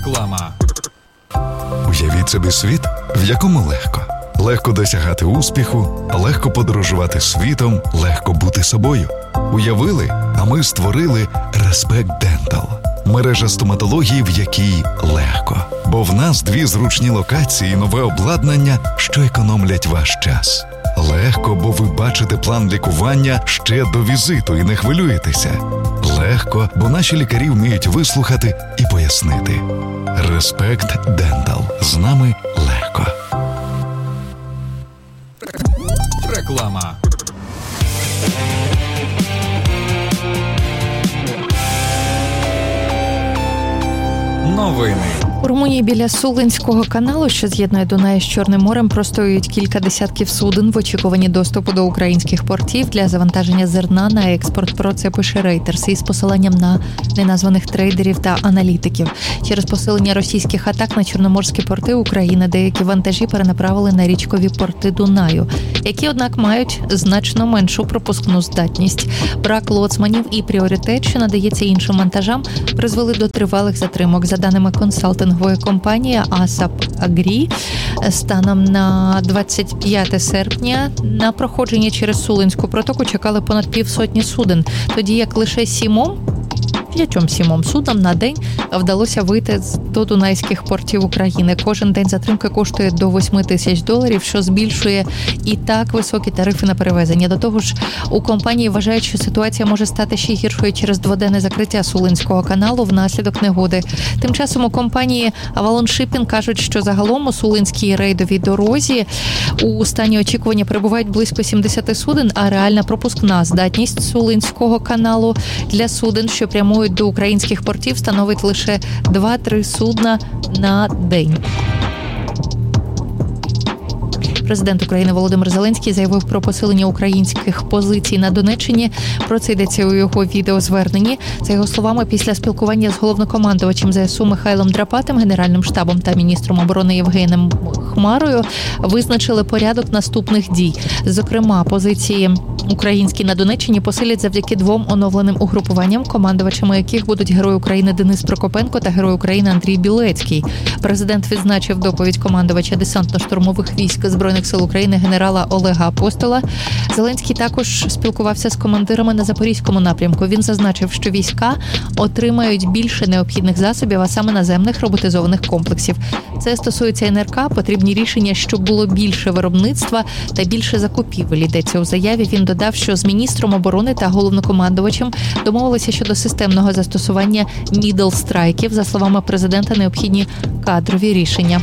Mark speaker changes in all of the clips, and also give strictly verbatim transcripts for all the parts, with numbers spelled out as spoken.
Speaker 1: Реклама.
Speaker 2: Уявіть собі світ, в якому легко. Легко досягати успіху, легко подорожувати світом, легко бути собою. Уявили, а ми створили Respect Dental. Мережа стоматології, в якій легко. Бо в нас дві зручні локації і нове обладнання, що економлять ваш час. Легко, бо ви бачите план лікування ще до візиту і не хвилюєтеся. Легко, бо наші лікарі вміють вислухати і пояснити. Respect Dental. З нами легко.
Speaker 1: Реклама. Новини.
Speaker 3: У Румунії біля Сулинського каналу, що з'єднує Дунай з Чорним морем, простоюють кілька десятків суден в очікуванні доступу до українських портів для завантаження зерна на експорт. Про це пише Reuters із посиланням на неназваних трейдерів та аналітиків. Через посилення російських атак на чорноморські порти України деякі вантажі перенаправили на річкові порти Дунаю, які, однак, мають значно меншу пропускну здатність. Брак лоцманів і пріоритет, що надається іншим вантажам, призвели до тривалих затримок. За даними консалтингу, компанія Асап Агрі, станом на двадцять п'яте серпня на проходження через Сулинську протоку чекали понад півсотні суден, тоді як лише сімом П'ятьом сімом судам на день вдалося вийти до дунайських портів України. Кожен день затримки коштує до восьми тисяч доларів, що збільшує і так високі тарифи на перевезення. До того ж, у компанії вважають, що ситуація може стати ще гіршою через дводенне закриття Сулинського каналу внаслідок негоди. Тим часом у компанії Avalon Shipping кажуть, що загалом у Сулинській рейдовій дорозі у стані очікування перебувають близько сімдесят суден, а реальна пропускна здатність Сулинського каналу для суден, що прямують до українських портів, становить лише два-три судна на день. Президент України Володимир Зеленський заявив про посилення українських позицій на Донеччині. Про це йдеться у його відеозверненні. За його словами, після спілкування з головнокомандувачем ЗСУ Михайлом Драпатим, Генеральним штабом та міністром оборони Євгеном Хмарою визначили порядок наступних дій. Зокрема, позиції українські на Донеччині посилять завдяки двом оновленим угрупуванням, командувачами яких будуть Герой України Денис Прокопенко та Герой України Андрій Білецький. Президент відзначив доповідь командувача десантно-штурмових військ Збройних сил України генерала Олега Апостола. Зеленський також спілкувався з командирами на Запорізькому напрямку. Він зазначив, що війська отримають більше необхідних засобів, а саме наземних роботизованих комплексів. Це стосується ен ер ка, потрібні рішення, щоб було більше виробництва та більше закупівель. Йдеться у заяві. Він додав, що з міністром оборони та головнокомандувачем домовилися щодо системного застосування мідл-страйків. За словами президента, необхідні кадрові рішення.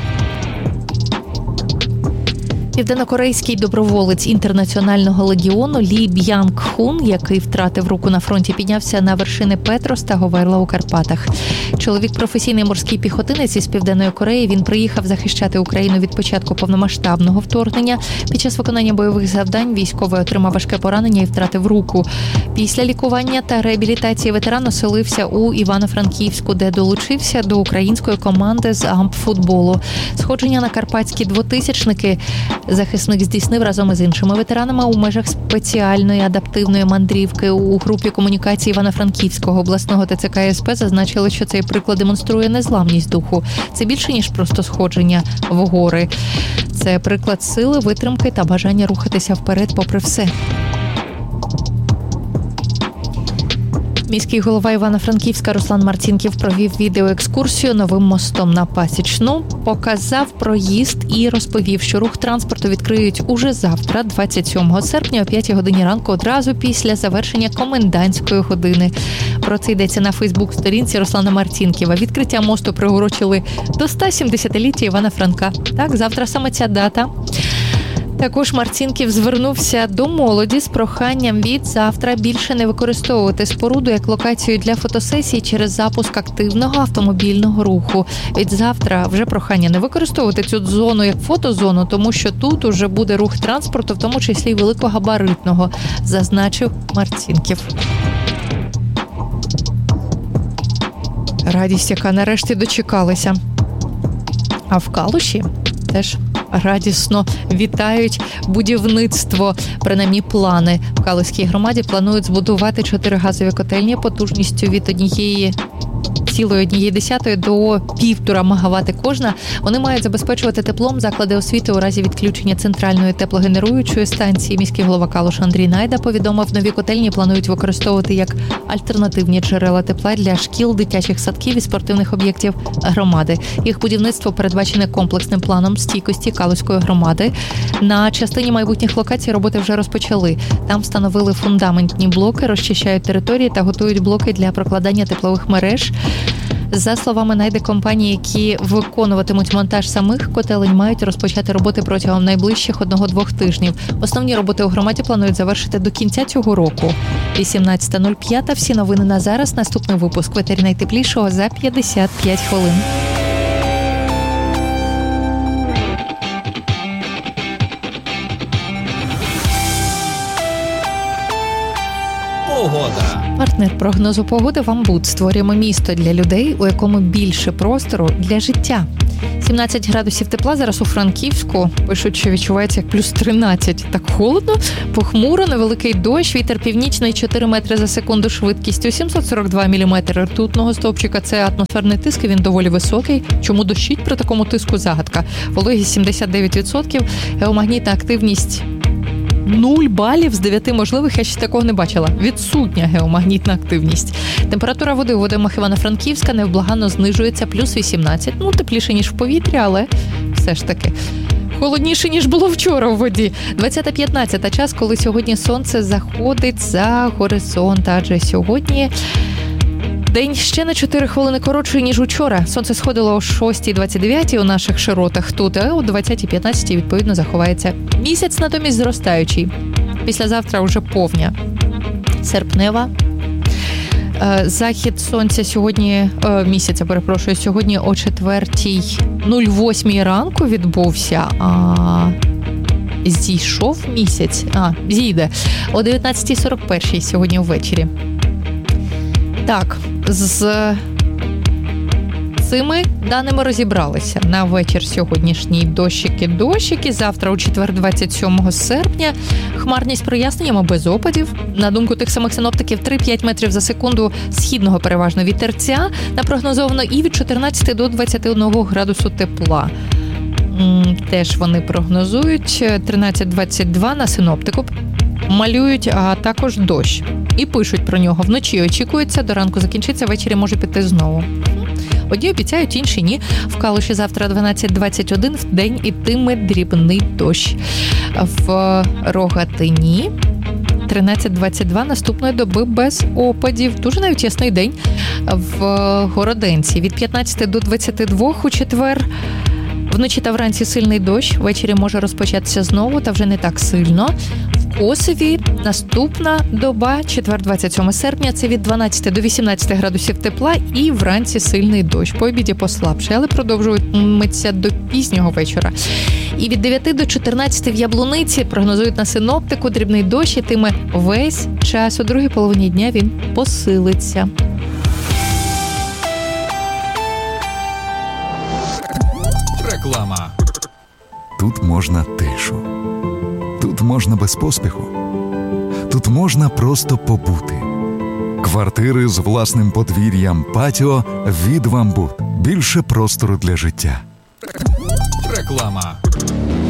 Speaker 3: Південнокорейський доброволець інтернаціонального легіону Лі Б'янг Хун, який втратив руку на фронті, піднявся на вершини Петрос та Говерла у Карпатах. Чоловік – професійний морський піхотинець із Південної Кореї. Він приїхав захищати Україну від початку повномасштабного вторгнення. Під час виконання бойових завдань військовий отримав важке поранення і втратив руку. Після лікування та реабілітації ветеран оселився у Івано-Франківську, де долучився до української команди з ампфутболу. Сходження на карпатські двотисячники захисник здійснив разом із іншими ветеранами у межах спеціальної адаптивної мандрівки. У групі комунікації Івано-Франківського обласного те це ка ес пе зазначили, що цей приклад демонструє незламність духу. Це більше, ніж просто сходження в гори. Це приклад сили, витримки та бажання рухатися вперед попри все. Міський голова Івано-Франківська Руслан Марцінків провів відеоекскурсію новим мостом на Пасічну, показав проїзд і розповів, що рух транспорту відкриють уже завтра, двадцять сьомого серпня, о п'ятій годині ранку, одразу після завершення комендантської години. Про це йдеться на Фейсбук-сторінці Руслана Марцінківа. Відкриття мосту приурочили до сто сімдесятиліття Івано-Франка. Так, завтра саме ця дата. Також Марцінків звернувся до молоді з проханням від завтра більше не використовувати споруду як локацію для фотосесій через запуск активного автомобільного руху. Від завтра вже прохання не використовувати цю зону як фотозону, тому що тут уже буде рух транспорту, в тому числі й великогабаритного, зазначив Марцінків. Радість, яка нарешті дочекалися. А в Калуші теж радісно вітають будівництво, принаймні плани. В Калузькій громаді планують збудувати чотири газові котельні потужністю від однієї цілої однієї десятої до півтора мегавати кожна. Вони мають забезпечувати теплом заклади освіти у разі відключення центральної теплогенеруючої станції. Міський голова Калуша Андрій Найда повідомив, нові котельні планують використовувати як альтернативні джерела тепла для шкіл, дитячих садків і спортивних об'єктів громади. Їх будівництво передбачене комплексним планом стійкості Калуської громади. На частині майбутніх локацій роботи вже розпочали. Там встановили фундаментні блоки, розчищають території та готують блоки для прокладання теплових мереж. За словами Найди, компанії, які виконуватимуть монтаж самих котелень, мають розпочати роботи протягом найближчих одного-двох тижнів. Основні роботи у громаді планують завершити до кінця цього року. вісімнадцята нуль п'ять. Всі новини на зараз. Наступний випуск в етері найтеплішого за п'ятдесят п'ять хвилин.
Speaker 1: Погода.
Speaker 3: Партнер прогнозу погоди «Вамбут». Створюємо місто для людей, у якому більше простору для життя. сімнадцять градусів тепла зараз у Франківську. Пишуть, що відчувається як плюс тринадцять. Так холодно, похмуро, невеликий дощ, вітер північний чотири метри за секунду швидкістю, сімсот сорок два міліметри ртутного стовпчика. Це атмосферний тиск, і він доволі високий. Чому дощить при такому тиску – загадка. Вологість сімдесят дев'ять відсотків, геомагнітна активність нуль балів з дев'яти можливих, я ще такого не бачила. Відсутня геомагнітна активність. Температура води у водоймах Івано-Франківська невблаганно знижується, плюс вісімнадцять. Ну, тепліше, ніж в повітрі, але все ж таки холодніше, ніж було вчора у воді. двадцята п'ятнадцята час, коли сьогодні сонце заходить за горизонт, адже сьогодні день ще на чотири хвилини коротший, ніж учора. Сонце сходило о шостій двадцять дев'ять у наших широтах тут, а о двадцятій п'ятнадцять відповідно заховається місяць, натомість зростаючий. Післязавтра вже повня серпнева. Захід сонця сьогодні, місяця, перепрошую, сьогодні о четвертій нуль восьмій ранку відбувся, а зійшов місяць, а, зійде, о дев'ятнадцятій сорок першій сьогодні ввечері. Так, з цими даними розібралися. На вечір сьогоднішній дощики-дощики. Завтра у четвер, двадцять сьомого серпня, хмарність проясненнями без опадів. На думку тих самих синоптиків, три-п'ять метрів за секунду східного переважно вітерця. Напрогнозовано і від чотирнадцяти до двадцяти одного градусу тепла. Теж вони прогнозують тринадцять-двадцять два на синоптику. Малюють, а також дощ. І пишуть про нього. Вночі очікується, до ранку закінчиться, ввечері може піти знову. Одні обіцяють, інші ні. В Калуші завтра дванадцять двадцять один, в день ітиме дрібний дощ. В Рогатині тринадцять двадцять два наступної доби без опадів. Дуже навіть ясний день. В Городенці від п'ятнадцяти до двадцяти двох у четвер. Вночі та вранці сильний дощ, ввечері може розпочатися знову, та вже не так сильно. В Косові наступна доба, четвер, двадцять сьомого серпня, це від дванадцяти до вісімнадцяти градусів тепла і вранці сильний дощ. По обіді послабше, але продовжується до пізнього вечора. І від дев'яти до чотирнадцяти в Яблуниці прогнозують на синоптику дрібний дощ, ітиме весь час. У другій половині дня він посилиться.
Speaker 1: Реклама.
Speaker 2: Тут можна тишу. Тут можна без поспіху. Тут можна просто побути. Квартири з власним подвір'ям, патіо від «Вамбут». Більше простору для життя.
Speaker 1: Реклама.